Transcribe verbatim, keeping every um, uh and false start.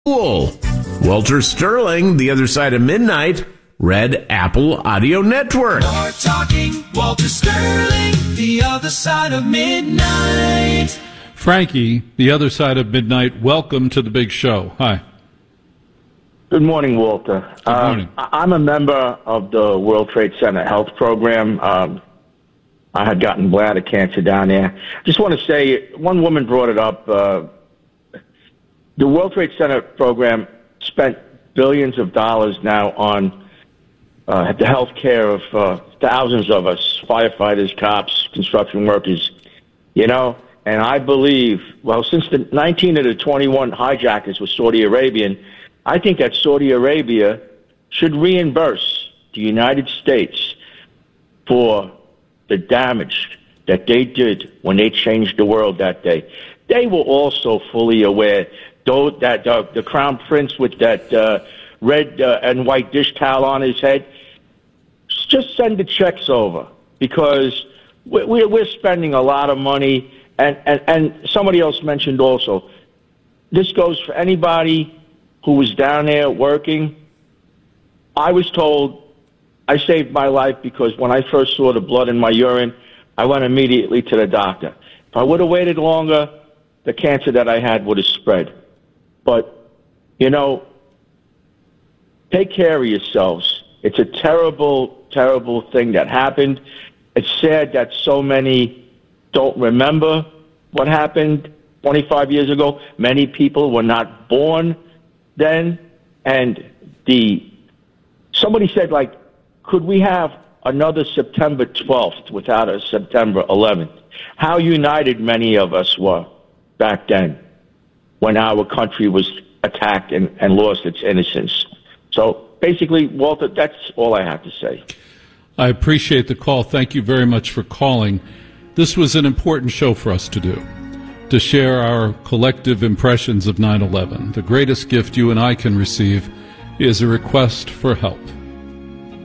Walter Sterling, The Other Side of Midnight, Red Apple Audio Network. You're talking Walter Sterling, The Other Side of Midnight. Frankie, The Other Side of Midnight, welcome to the big show. Hi. Good morning, Walter. Good morning. Um, I'm a member of the World Trade Center Health Program. Um, I had gotten bladder cancer down there. Just want to say, one woman brought it up. Uh, the World Trade Center Program spent billions of dollars now on uh, the health care of uh, thousands of us, firefighters, cops, construction workers, you know. And I believe, well, since the nineteen of the twenty-one hijackers were Saudi Arabian, I think that Saudi Arabia should reimburse the United States for the damage that they did when they changed the world that day. They were also fully aware, though, that uh, the Crown Prince with that uh, red uh, and white dish towel on his head, just send the checks over, because we're, we're spending a lot of money. And, and, and somebody else mentioned also, this goes for anybody who was down there working. I was told I saved my life because when I first saw the blood in my urine, I went immediately to the doctor. If I would have waited longer, the cancer that I had would have spread. But, you know, take care of yourselves. It's a terrible, terrible thing that happened. It's sad that so many don't remember what happened twenty-five years ago. Many people were not born then. And the somebody said, like, could we have another September twelfth without a September eleventh? How united many of us were back then when our country was attacked and, and lost its innocence. So basically, Walter, that's all I have to say. I appreciate the call. Thank you very much for calling. This was an important show for us to do, to share our collective impressions of nine eleven. The greatest gift you and I can receive is a request for help.